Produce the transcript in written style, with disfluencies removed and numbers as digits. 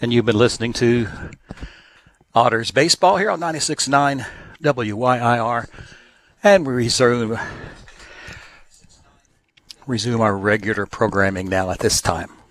and you've been listening to Otters Baseball here on 96.9 WYIR, and we resume our regular programming now at this time.